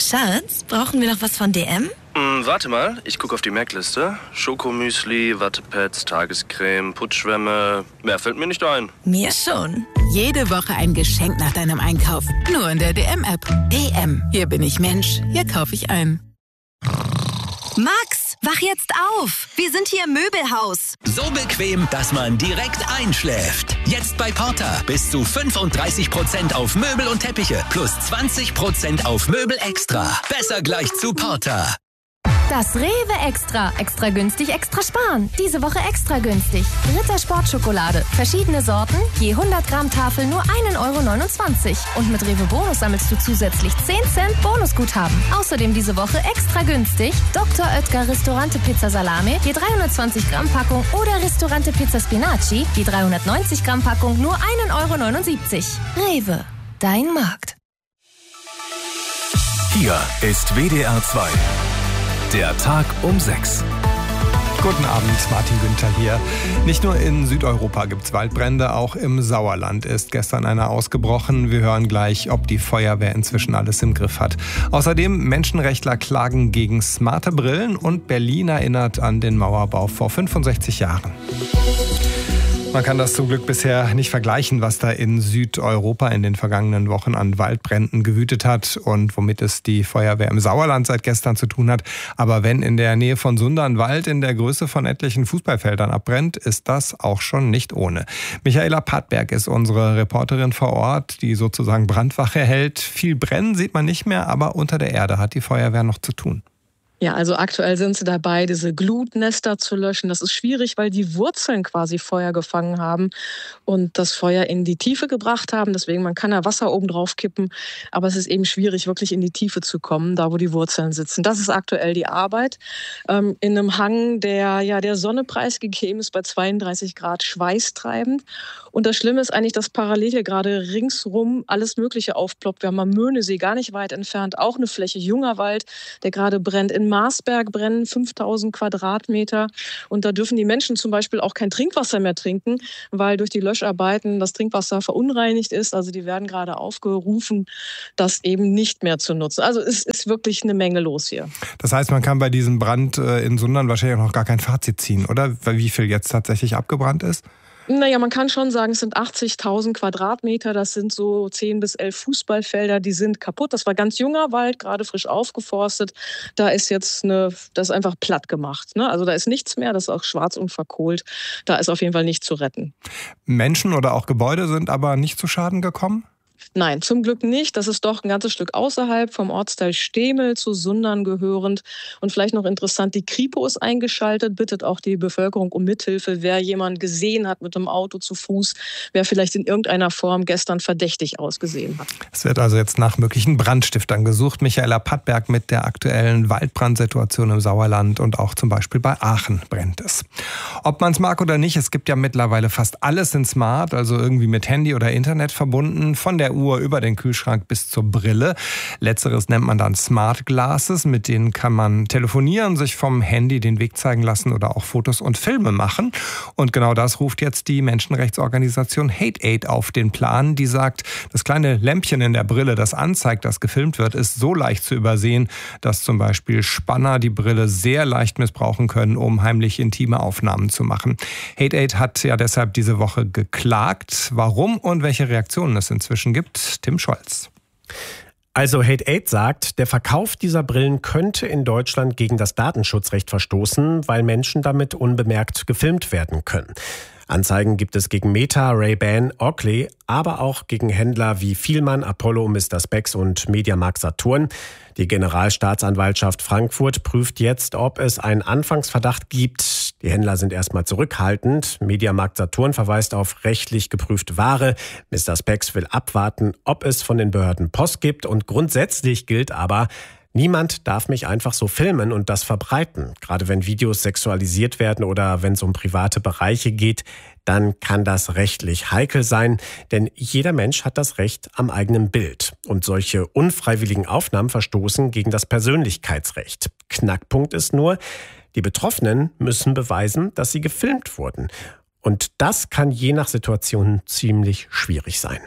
Schatz, brauchen wir noch was von DM? Warte mal, ich gucke auf die Merkliste. Schokomüsli, Wattepads, Tagescreme, Putzschwämme. Mehr fällt mir nicht ein. Mir schon. Jede Woche ein Geschenk nach deinem Einkauf. Nur in der DM-App. DM. Hier bin ich Mensch. Hier kaufe ich ein. Max, wach jetzt auf. Wir sind hier im Möbelhaus. So bequem, dass man direkt einschläft. Jetzt bei Porter. Bis zu 35% auf Möbel und Teppiche. Plus 20% auf Möbel extra. Besser gleich zu Porter. Das Rewe Extra. Extra günstig, extra sparen. Diese Woche extra günstig. Ritter Sportschokolade. Verschiedene Sorten. Je 100 Gramm Tafel nur 1,29 €. Und mit Rewe Bonus sammelst du zusätzlich 10 Cent Bonusguthaben. Außerdem diese Woche extra günstig. Dr. Oetker Ristorante Pizza Salame. Je 320 Gramm Packung. Oder Ristorante Pizza Spinaci. Je 390 Gramm Packung nur 1,79 €. Rewe. Dein Markt. Hier ist WDR 2. Der Tag um 6. Guten Abend, Martin Günther hier. Nicht nur in Südeuropa gibt es Waldbrände, auch im Sauerland ist gestern einer ausgebrochen. Wir hören gleich, ob die Feuerwehr inzwischen alles im Griff hat. Außerdem Menschenrechtler klagen gegen smarte Brillen und Berlin erinnert an den Mauerbau vor 65 Jahren. Man kann das zum Glück bisher nicht vergleichen, was da in Südeuropa in den vergangenen Wochen an Waldbränden gewütet hat und womit es die Feuerwehr im Sauerland seit gestern zu tun hat. Aber wenn in der Nähe von Sunda ein Wald in der Größe von etlichen Fußballfeldern abbrennt, ist das auch schon nicht ohne. Michaela Pattberg ist unsere Reporterin vor Ort, die sozusagen Brandwache hält. Viel brennen sieht man nicht mehr, aber unter der Erde hat die Feuerwehr noch zu tun. Ja, also aktuell sind sie dabei, diese Glutnester zu löschen. Das ist schwierig, weil die Wurzeln quasi Feuer gefangen haben und das Feuer in die Tiefe gebracht haben. Deswegen, man kann da Wasser oben drauf kippen, aber es ist eben schwierig, wirklich in die Tiefe zu kommen, da wo die Wurzeln sitzen. Das ist aktuell die Arbeit. In einem Hang, der Sonne preisgegeben ist, bei 32 Grad schweißtreibend. Und das Schlimme ist eigentlich, dass parallel hier gerade ringsrum alles Mögliche aufploppt. Wir haben am Möhnesee gar nicht weit entfernt auch eine Fläche junger Wald, der gerade brennt. In Marsberg brennen 5000 Quadratmeter. Und da dürfen die Menschen zum Beispiel auch kein Trinkwasser mehr trinken, weil durch die Löscharbeiten das Trinkwasser verunreinigt ist. Also die werden gerade aufgerufen, das eben nicht mehr zu nutzen. Also es ist wirklich eine Menge los hier. Das heißt, man kann bei diesem Brand in Sundern wahrscheinlich auch noch gar kein Fazit ziehen, oder? Wie viel jetzt tatsächlich abgebrannt ist? Naja, man kann schon sagen, es sind 80.000 Quadratmeter. Das sind so 10 bis 11 Fußballfelder, die sind kaputt. Das war ganz junger Wald, gerade frisch aufgeforstet. Da ist jetzt das ist einfach platt gemacht. Ne? Also da ist nichts mehr, das ist auch schwarz und verkohlt. Da ist auf jeden Fall nicht zu retten. Menschen oder auch Gebäude sind aber nicht zu Schaden gekommen? Nein, zum Glück nicht. Das ist doch ein ganzes Stück außerhalb vom Ortsteil Stemel zu Sundern gehörend. Und vielleicht noch interessant, die Kripo ist eingeschaltet, bittet auch die Bevölkerung um Mithilfe, wer jemanden gesehen hat mit dem Auto zu Fuß, wer vielleicht in irgendeiner Form gestern verdächtig ausgesehen hat. Es wird also jetzt nach möglichen Brandstiftern gesucht. Michaela Pattberg mit der aktuellen Waldbrandsituation im Sauerland und auch zum Beispiel bei Aachen brennt es. Ob man es mag oder nicht, es gibt ja mittlerweile fast alles in Smart, also irgendwie mit Handy oder Internet verbunden, von der Uhr über den Kühlschrank bis zur Brille. Letzteres nennt man dann Smart Glasses. Mit denen kann man telefonieren, sich vom Handy den Weg zeigen lassen oder auch Fotos und Filme machen. Und genau das ruft jetzt die Menschenrechtsorganisation Hate Aid auf den Plan. Die sagt, das kleine Lämpchen in der Brille, das anzeigt, dass gefilmt wird, ist so leicht zu übersehen, dass zum Beispiel Spanner die Brille sehr leicht missbrauchen können, um heimlich intime Aufnahmen zu machen. Hate Aid hat ja deshalb diese Woche geklagt. Warum und welche Reaktionen es inzwischen gibt, Tim Scholz. Also Hate Aid sagt, der Verkauf dieser Brillen könnte in Deutschland gegen das Datenschutzrecht verstoßen, weil Menschen damit unbemerkt gefilmt werden können. Anzeigen gibt es gegen Meta, Ray-Ban, Oakley, aber auch gegen Händler wie Vielmann, Apollo, Mr. Spex und Mediamarkt Saturn. Die Generalstaatsanwaltschaft Frankfurt prüft jetzt, ob es einen Anfangsverdacht gibt. Die Händler sind erstmal zurückhaltend. Mediamarkt Saturn verweist auf rechtlich geprüfte Ware. Mr. Spex will abwarten, ob es von den Behörden Post gibt. Und grundsätzlich gilt aber, niemand darf mich einfach so filmen und das verbreiten. Gerade wenn Videos sexualisiert werden oder wenn es um private Bereiche geht, dann kann das rechtlich heikel sein. Denn jeder Mensch hat das Recht am eigenen Bild. Und solche unfreiwilligen Aufnahmen verstoßen gegen das Persönlichkeitsrecht. Knackpunkt ist nur, die Betroffenen müssen beweisen, dass sie gefilmt wurden. Und das kann je nach Situation ziemlich schwierig sein.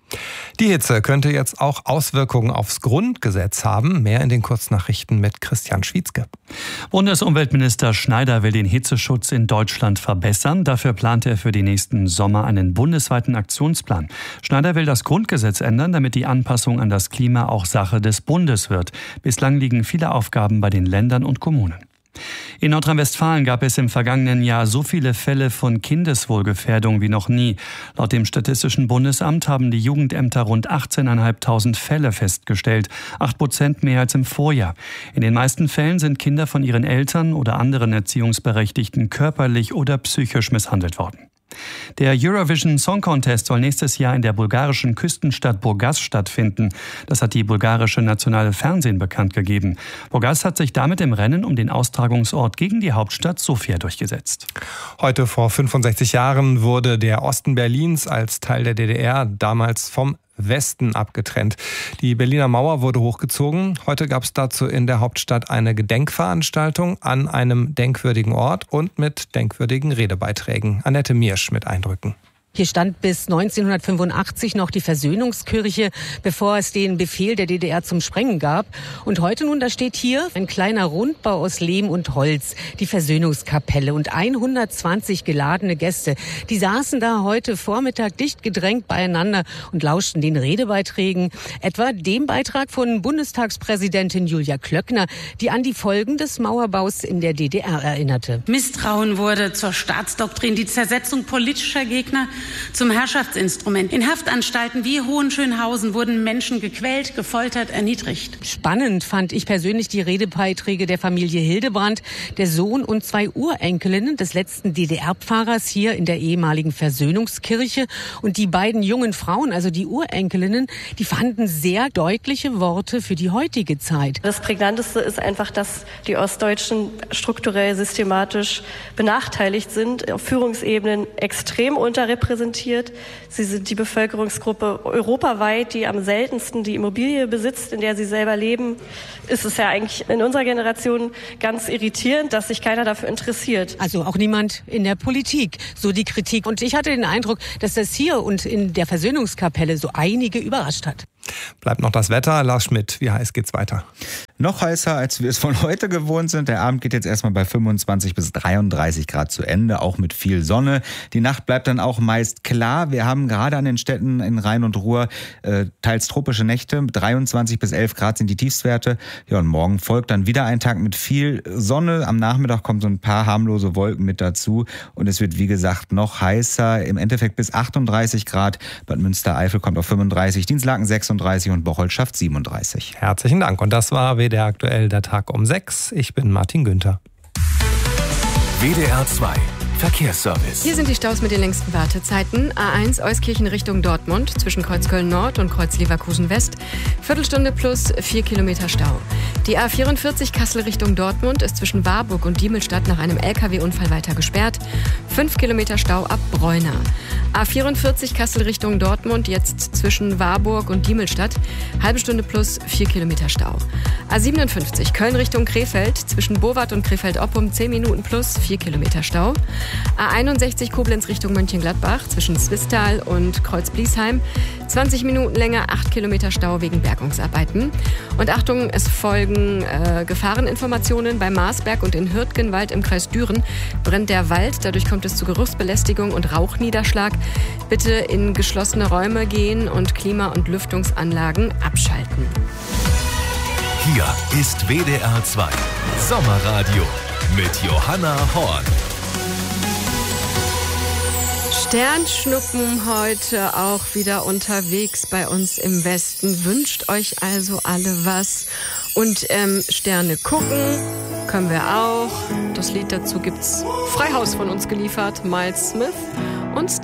Die Hitze könnte jetzt auch Auswirkungen aufs Grundgesetz haben. Mehr in den Kurznachrichten mit Christian Schwietzke. Bundesumweltminister Schneider will den Hitzeschutz in Deutschland verbessern. Dafür plant er für die nächsten Sommer einen bundesweiten Aktionsplan. Schneider will das Grundgesetz ändern, damit die Anpassung an das Klima auch Sache des Bundes wird. Bislang liegen viele Aufgaben bei den Ländern und Kommunen. In Nordrhein-Westfalen gab es im vergangenen Jahr so viele Fälle von Kindeswohlgefährdung wie noch nie. Laut dem Statistischen Bundesamt haben die Jugendämter rund 18.500 Fälle festgestellt, 8% mehr als im Vorjahr. In den meisten Fällen sind Kinder von ihren Eltern oder anderen Erziehungsberechtigten körperlich oder psychisch misshandelt worden. Der Eurovision Song Contest soll nächstes Jahr in der bulgarischen Küstenstadt Burgas stattfinden. Das hat die bulgarische nationale Fernsehen bekannt gegeben. Burgas hat sich damit im Rennen um den Austragungsort gegen die Hauptstadt Sofia durchgesetzt. Heute vor 65 Jahren wurde der Osten Berlins als Teil der DDR damals vom Westen abgetrennt. Die Berliner Mauer wurde hochgezogen. Heute gab es dazu in der Hauptstadt eine Gedenkveranstaltung an einem denkwürdigen Ort und mit denkwürdigen Redebeiträgen. Annette Miersch mit Eindrücken. Hier stand bis 1985 noch die Versöhnungskirche, bevor es den Befehl der DDR zum Sprengen gab. Und heute nun, da steht hier ein kleiner Rundbau aus Lehm und Holz, die Versöhnungskapelle und 120 geladene Gäste. Die saßen da heute Vormittag dicht gedrängt beieinander und lauschten den Redebeiträgen, etwa dem Beitrag von Bundestagspräsidentin Julia Klöckner, die an die Folgen des Mauerbaus in der DDR erinnerte. Misstrauen wurde zur Staatsdoktrin, die Zersetzung politischer Gegner zum Herrschaftsinstrument. In Haftanstalten wie Hohenschönhausen wurden Menschen gequält, gefoltert, erniedrigt. Spannend fand ich persönlich die Redebeiträge der Familie Hildebrand, der Sohn und 2 Urenkelinnen des letzten DDR-Pfarrers hier in der ehemaligen Versöhnungskirche. Und die beiden jungen Frauen, also die Urenkelinnen, die fanden sehr deutliche Worte für die heutige Zeit. Das Prägnanteste ist einfach, dass die Ostdeutschen strukturell systematisch benachteiligt sind, auf Führungsebenen extrem unterrepräsentiert. Sie sind die Bevölkerungsgruppe europaweit, die am seltensten die Immobilie besitzt, in der sie selber leben. Ist es ja eigentlich in unserer Generation ganz irritierend, dass sich keiner dafür interessiert. Also auch niemand in der Politik, so die Kritik. Und ich hatte den Eindruck, dass das hier und in der Versöhnungskapelle so einige überrascht hat. Bleibt noch das Wetter. Lars Schmidt, wie heiß geht's weiter? Noch heißer, als wir es von heute gewohnt sind. Der Abend geht jetzt erstmal bei 25 bis 33 Grad zu Ende, auch mit viel Sonne. Die Nacht bleibt dann auch meist klar. Wir haben gerade an den Städten in Rhein und Ruhr teils tropische Nächte. 23 bis 11 Grad sind die Tiefstwerte. Ja, und morgen folgt dann wieder ein Tag mit viel Sonne. Am Nachmittag kommen so ein paar harmlose Wolken mit dazu. Und es wird, wie gesagt, noch heißer. Im Endeffekt bis 38 Grad. Bad Münstereifel kommt auf 35, Dinslaken 36 und Bocholt schafft 37. Herzlichen Dank. Und das war WDR aktuell, der Tag um 6. Ich bin Martin Günther. WDR 2 Verkehrsservice. Hier sind die Staus mit den längsten Wartezeiten. A1 Euskirchen Richtung Dortmund zwischen Kreuz Köln Nord und Kreuz Leverkusen West. Viertelstunde plus 4 Kilometer Stau. Die A44 Kassel Richtung Dortmund ist zwischen Warburg und Diemelstadt nach einem LKW-Unfall weiter gesperrt. 5 Kilometer Stau ab Bräuna. A44 Kassel Richtung Dortmund jetzt zwischen Warburg und Diemelstadt. Halbe Stunde plus 4 Kilometer Stau. A57 Köln Richtung Krefeld zwischen Bowart und Krefeld-Oppum 10 Minuten plus 4 Kilometer Stau. A61 Koblenz Richtung Mönchengladbach zwischen Zwistal und Kreuz-Bliesheim. 20 Minuten länger, 8 Kilometer Stau wegen Bergungsarbeiten. Und Achtung, es folgen Gefahreninformationen bei Marsberg und in Hürtgenwald im Kreis Düren. Brennt der Wald, dadurch kommt es zu Geruchsbelästigung und Rauchniederschlag. Bitte in geschlossene Räume gehen und Klima- und Lüftungsanlagen abschalten. Hier ist WDR 2 Sommerradio mit Johanna Horn. Sternschnuppen heute auch wieder unterwegs bei uns im Westen. Wünscht euch also alle was. Und Sterne gucken können wir auch. Das Lied dazu gibt's Freihaus von uns geliefert. Miles Smith und